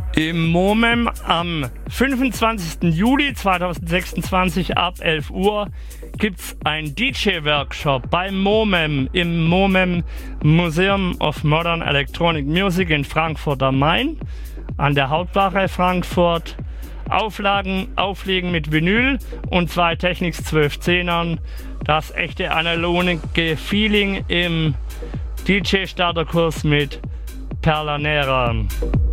Im MOMEM am 25. Juli 2026 ab 11 Uhr gibt es einen DJ-Workshop beim MOMEM im MOMEM Museum of Modern Electronic Music in Frankfurt am Main an der Hauptwache Frankfurt. Auflegen mit Vinyl und 2 Technics 1210ern. Das echte analoge Feeling im DJ-Starterkurs mit Perla Nera.